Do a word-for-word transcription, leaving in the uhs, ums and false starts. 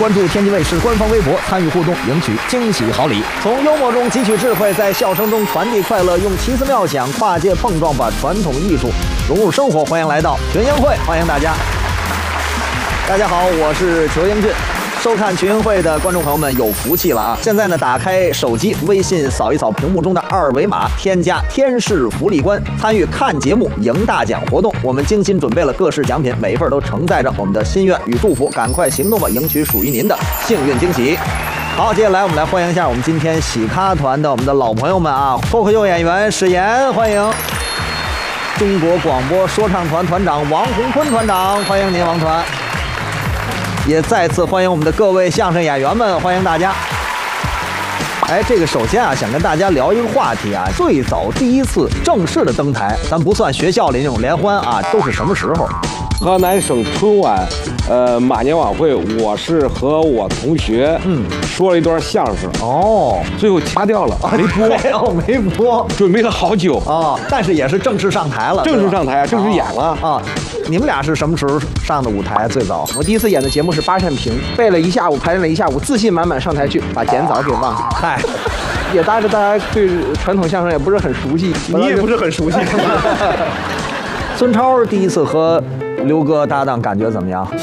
关注天津卫视官方微博，参与互动，赢取惊喜好礼。从幽默中汲取智慧，在笑声中传递快乐，用奇思妙想跨界碰撞，把传统艺术融入生活。欢迎来到群英会，欢迎大家。大家好，我是裘英俊。收看群英会的观众朋友们有福气了啊！现在呢，打开手机微信，扫一扫屏幕中的二维码，添加天使福利官，参与看节目赢大奖活动。我们精心准备了各式奖品，每一份都承载着我们的心愿与祝福，赶快行动吧，赢取属于您的幸运惊喜。好，接下来我们来欢迎一下我们今天喜咖团的我们的老朋友们啊，脱口秀演员史岩，欢迎；中国广播说唱团团长王洪坤团长，欢迎您王团。也再次欢迎我们的各位相声演员们，欢迎大家。哎，这个首先啊，想跟大家聊一个话题啊，最早第一次正式的登台，咱不算学校里那种联欢啊，都是什么时候？ 河南省春晚，呃，马年晚会，我是和我同学，嗯，说了一段相声， 哦， 最后掐掉了，没播， 没有没播， 准备了好久啊，但是也是正式上台了， 正式上台啊，正式演了啊。你们俩是什么时候上的舞台？最早， 我第一次演的节目是八扇屏，背了一下午，排练了一下午，自信满满上台去，把剪枣给忘了。 嗨， 也搭着大家对传统相声也不是很熟悉， 你也不是很熟悉。 孙超第一次和刘哥搭档，感觉怎么样？